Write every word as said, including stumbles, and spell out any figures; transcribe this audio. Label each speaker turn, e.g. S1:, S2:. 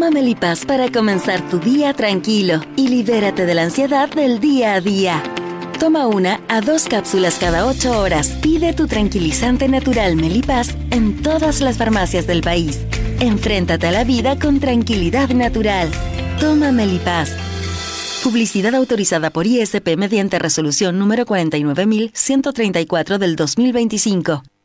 S1: Toma Melipaz para comenzar tu día tranquilo y libérate de la ansiedad del día a día. Toma una a dos cápsulas cada ocho horas. Pide tu tranquilizante natural Melipaz en todas las farmacias del país. Enfréntate a la vida con tranquilidad natural. Toma Melipaz. Publicidad autorizada por I S P mediante resolución número cuarenta y nueve mil ciento treinta y cuatro del dos mil veinticinco.